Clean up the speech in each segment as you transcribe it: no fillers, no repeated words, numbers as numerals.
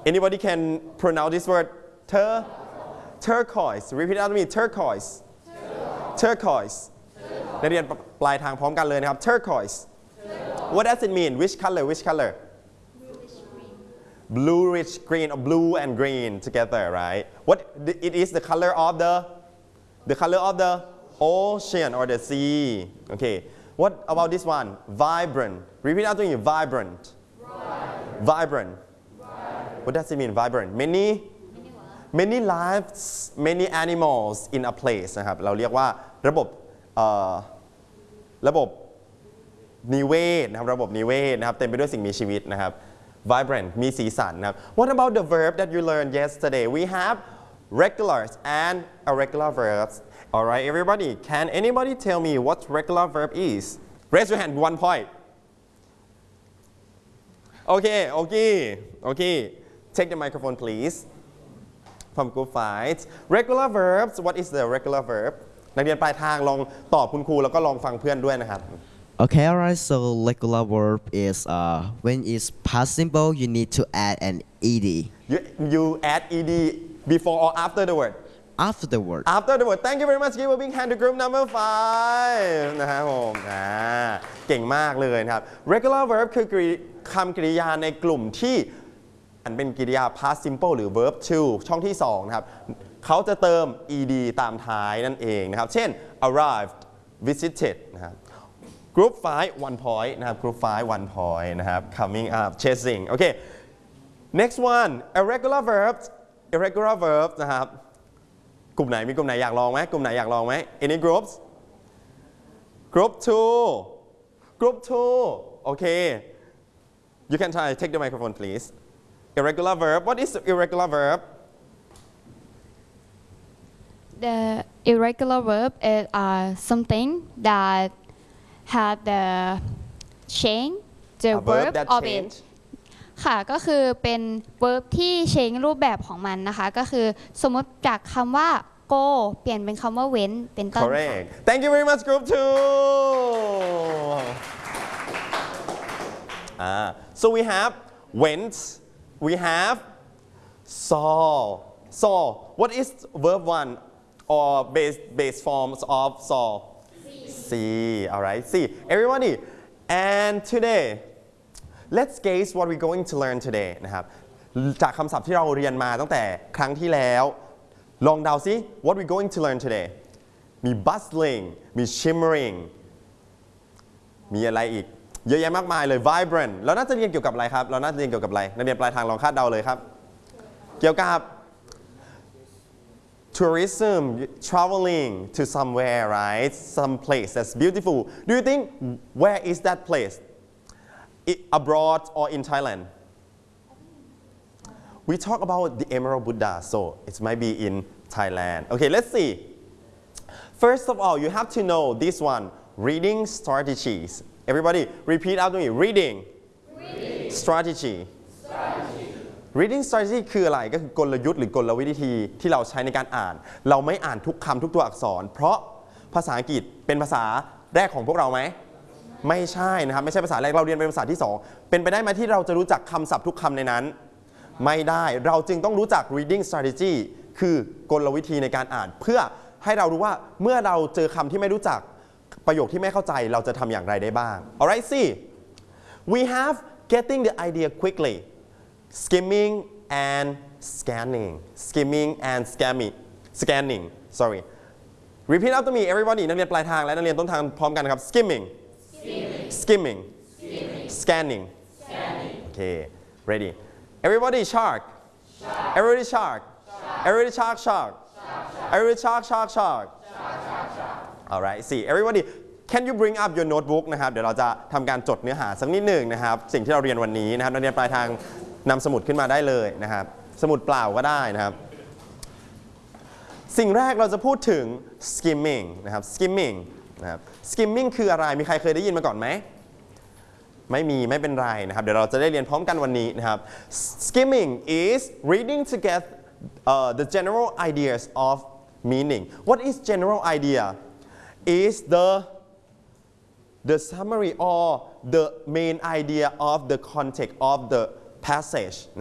Anybody can pronounce this word? Turquoise. Repeat after me. Turquoise. Turquoise. นักเรียนปลายทางพร้อมกันเลยนะครับ Turquoise. What does it mean? Which color? Which color? Bluish green or blue and green together, right? What it is the color of the ocean or the sea. Okay. What about this one? Vibrant. Repeat after me. Vibrant. Vibrant. What does it mean? Vibrant. Many lives, many animals in a place นะครับเราเรียกว่าระบบนิเวศนะครับระบบนิเวศนะครับเต็มไปด้วยสิ่งมีชีวิตนะครับ vibrant มีสีสันนะครับ What about the verb that you learned yesterday? We have regulars and irregular verbs. Alright, everybody, can anybody tell me what regular verb is? Raise your hand, 1 point. Okay. Take the microphone, please. From group 5. Regular verbs, what is the regular verb? นักเรียนปลายทางลองตอบคุณครูแล้วก็ลองฟังเพื่อนด้วยนะครับ Okay, alright. So regular verb is when it's past simple, you need to add an ed. You add ed before or after the word? After the word. After the word. Thank you very much. Give a big hand to group number 5 นะครับผมเก่งมากเลยนะครับ Regular verb คือคำกริยาในกลุ่มที่อันเป็นกริยา past simple หรือ verb to ช่องที่2นะครับเขาจะเติม ed ตามท้ายนั่นเองนะครับเช่น arrived visited นะครับ group 5 1 point นะครับ group 5 1 point นะครับ coming up chasing okay next one irregular verbs นะครับกลุ่มไหนมีกลุ่มไหนอยากลองไหมกลุ่มไหนอยากลองไหม any groups group 2 okay you can try take the microphone please irregular verb what is irregular verb The irregular verb is something that had the change the verb of it ค่ะก็คือเป็น verb ที่ change รูปแบบของมันนะคะก็คือสมมติจากคำว่า go เปลี่ยนเป็นคำว่า went เป็นต้น Correct Thank you very much group 2 So we have went we have saw what is verb 1 or base forms of saw see alright see everybody and today let's guess what we're going to learn today นะครับจากคำศัพท์ที่เราเรียนมาตั้งแต่ครั้งที่แล้วลองเดาซิ what we're going to learn today มี bustling มี shimmering มีอะไรอีกเยอะแยะมากมายเลย vibrant เราน่าจะเรียนเกี่ยวกับอะไรครับเราน่าจะเรียนเกี่ยวกับอะไรนักเรียนปลายทางลองคาดเดาเลยครับเกี่ยวกับ tourism traveling to somewhere right some place that's beautiful do you think where is that place abroad or in Thailand we talk about the Emerald Buddha so it might be in Thailand okay let's see first of all you have to know this one reading strategies everybody repeat after me reading strategy Reading strategy คืออะไรก็คือกลยุทธ์หรือกลวิธีที่เราใช้ในการอ่านเราไม่อ่านทุกคำทุกตัวอักษรเพราะภาษาอังกฤษเป็นภาษาแรกของพวกเราไหมไม่ใช่นะครับไม่ใช่ภาษาแรกเราเรียนเป็นภาษาที่2เป็นไปได้ไหมที่เราจะรู้จักคำศัพท์ทุกคำในนั้นไม่ได้เราจึงต้องรู้จัก reading strategy คือกลวิธีในการอ่านเพื่อให้เรารู้ว่าเมื่อเราเจอคำที่ไม่รู้จักประโยคที่ไม่เข้าใจเราจะทำอย่างไรได้บ้าง alright see we have getting the idea quickly skimming and scanning sorry repeat after me everybody นักเรียนปลายทางและนักเรียนต้นทางพร้อมกันครับ skimming scanning okay ready everybody shark everybody shark everybody shark everybody shark alright see everybody Can you bring up your notebook นะครับเดี๋ยวเราจะทำการจดเนื้อหาสักนิดหนึ่งนะครับสิ่งที่เราเรียนวันนี้นะครับนักเรียนปลายทางนำสมุดขึ้นมาได้เลยนะครับสมุดเปล่าก็ได้นะครับสิ่งแรกเราจะพูดถึง skimming นะครับ skimming คืออะไรมีใครเคยได้ยินมาก่อนไหมไม่เป็นไรนะครับเดี๋ยวเราจะได้เรียนพร้อมกันวันนี้นะครับ skimming is reading to get the general ideas of meaning what is general idea is the summary or the main idea of the context of the passage นะครับ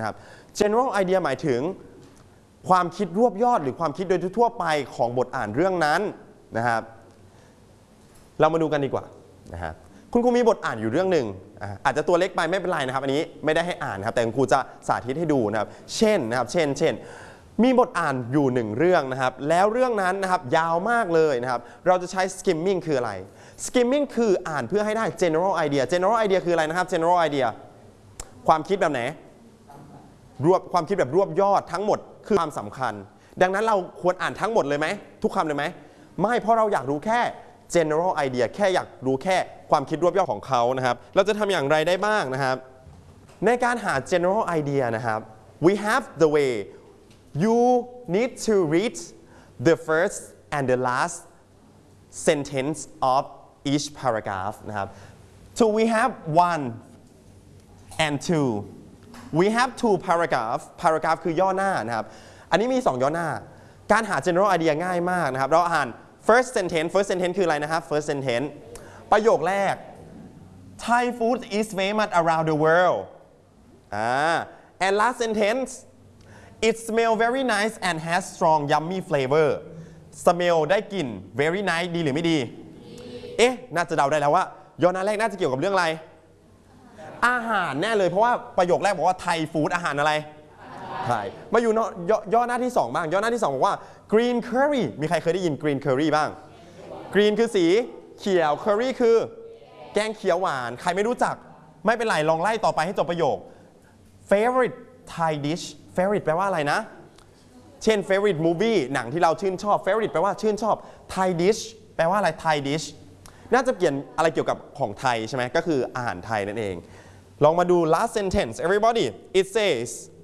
general idea หมายถึงความคิดรวบยอดหรือความคิดโดยทั่วไปของบทอ่านเรื่องนั้นนะครับเรามาดูกันดีกว่านะครับคุณครูมีบทอ่านอยู่เรื่องหนึ่งอาจจะตัวเล็กไปไม่เป็นไรนะครับอันนี้ไม่ได้ให้อ่านนะครับแต่คุณครูจะสาธิตให้ดูนะครับเช่นนะครับเช่นมีบทอ่านอยู่หนึ่งเรื่องนะครับแล้วเรื่องนั้นนะครับยาวมากเลยนะครับเราจะใช้ skimming คืออะไร skimming คืออ่านเพื่อให้ได้ general idea คืออะไรนะครับ general idea ความคิดแบบไหนความคิดแบบรวบยอดทั้งหมดคือความสำคัญดังนั้นเราควรอ่านทั้งหมดเลยไหมทุกคำเลยไหมไม่เพราะเราอยากรู้แค่ general idea แค่อยากรู้แค่ความคิดรวบยอดของเขานะครับเราจะทำอย่างไรได้บ้างนะครับในการหา general idea นะครับ we have the way you need to read the first and the last sentence of each paragraph นะครับ so we have one and two we have two paragraph คือย่อหน้านะครับอันนี้มี2ย่อหน้าการหา general idea ง่ายมากนะครับเราอ่าน first sentence คืออะไรนะครับ first sentence ประโยคแรก Thai food is famous around the world and last sentence it smells very nice and has strong yummy flavor smell ได้กลิ่น very nice ดีหรือไม่ดีน่าจะเดาได้แล้วว่าย่อหน้าแรกน่าจะเกี่ยวกับเรื่องอะไรอาหารแน่เลยเพราะว่าประโยคแรกบอกว่าไทยฟู้ดอาหารอะไรไทยมาอยู่ย่อหน้าที่2บ้างย่อหน้าที่2บอกว่า green curry มีใครเคยได้ยิน green curry บ้าง green คือสีเขียว curry คือแกงเขียวหวานใครไม่รู้จักไม่เป็นไรลองไล่ต่อไปให้จบประโยค favorite Thai dish favorite แปลว่าอะไรนะเช่น favorite movie หนังที่เราชื่นชอบ favorite แปลว่าชื่นชอบ Thai dish แปลว่าอะไร Thai dish น่าจะเปลี่ยนอะไรเกี่ยวกับของไทยใช่ไหมก็คืออาหารไทยนั่นเองลองมาดู last sentence everybody it says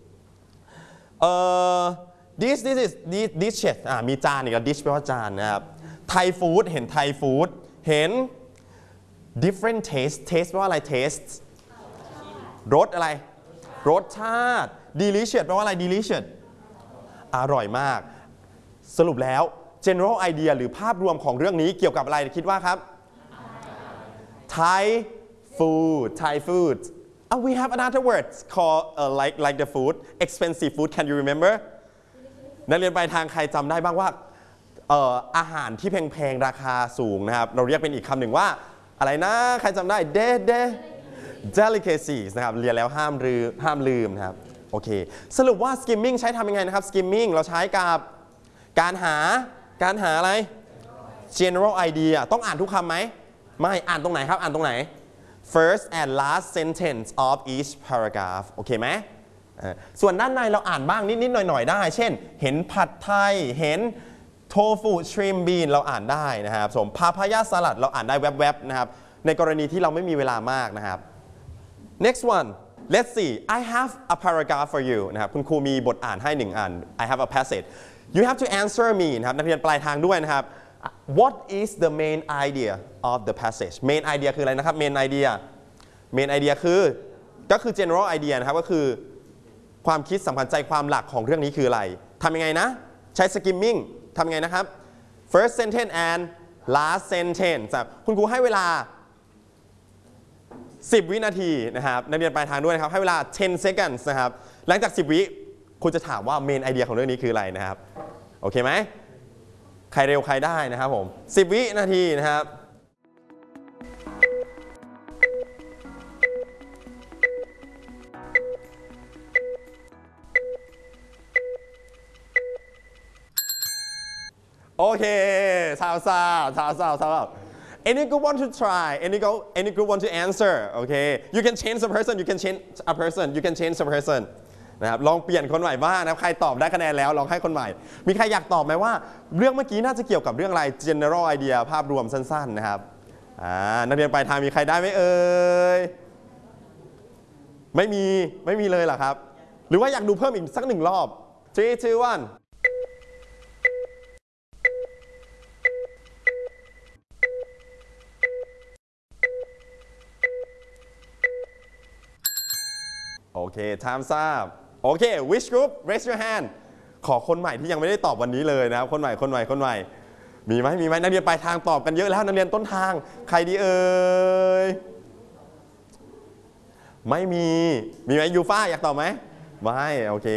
this is dishes มีจานอีกแล้ว dish แปลว่าจานนะครับ Thai food เห็น Thai food เห็น different taste แปลว่าอะไร taste รสอะไรรสชาติ delicious แปลว่าอะไร delicious อร่อยมากสรุปแล้ว general idea หรือภาพรวมของเรื่องนี้เกี่ยวกับอะไรคิดว่าครับ Thai food we have another word called like the food expensive food can you remember นักเรียนปลายทางใครจำได้บ้างว่าอาหารที่แพงๆราคาสูงนะครับเราเรียกเป็นอีกคำหนึ่งว่าอะไรนะใครจำได้ delicacies นะครับเรียนแล้วห้ามลืมนะครับโอเคสรุปว่า skimming ใช้ทำยังไงนะครับ skimming เราใช้กับการหาอะไร general idea ต้องอ่านทุกคำไหมไม่อ่านตรงไหนครับอ่านตรงไหน first and last sentence of each paragraph โอเคไหมส่วนด้านในเราอ่านบ้างนิดๆหน่อยๆได้เช่นเห็นผัดไทยเห็นโทฟูชริมบีนเราอ่านได้นะครับสมพาพายาสลัดเราอ่านได้แวบๆนะครับในกรณีที่เราไม่มีเวลามากนะครับ next one let's see I have a paragraph for you นะครับคุณครูมีบทอ่านให้1อัน I have a passage you have to answer me นะครับนักเรียนปลายทางด้วยนะครับ what is the main idea of the passage main idea คืออะไรนะครับ main idea ก็คือ general idea นะครับก็คือความคิดสำคัญใจความหลักของเรื่องนี้คืออะไรทำยังไงนะใช้ skimming ทำยังไงนะครับ first sentence and last sentence คุณครูให้เวลา10 วินาทีนะครับนักเรียนปลายทางด้วยนะครับให้เวลา10 seconds นะครับหลังจาก10 วิคุณจะถามว่า main idea ของเรื่องนี้คืออะไรนะครับโอเคไหมใครเร็วใครได้นะครับผม10 วินาทีนะครับโอเคสาวany group want to try any group want to answer okay you can change the person you can change the person นะครับลองเปลี่ยนคนใหม่บ้างนะครับใครตอบได้คะแนนแล้วลองให้คนใหม่มีใครอยากตอบไหมว่าเรื่องเมื่อกี้น่าจะเกี่ยวกับเรื่องอะไร general idea ภาพรวมสั้นๆนะครับนักเรียนปลายทางมีใครได้ไหมเอ่ยไม่มีเลยเหรอครับหรือว่าอยากดูเพิ่มอีกสัก1 รอบ 3 2 1โอเค time's up โอเค which group raise your hand ขอคนใหม่ที่ยังไม่ได้ตอบวันนี้เลยนะครับคนใหม่มีไหมนักเรียนปลายทางตอบกันเยอะแล้วนักเรียนต้นทางใครดีเอ่ยไม่มีไหมยูฟ่าอยากตอบไหมไม่โอเค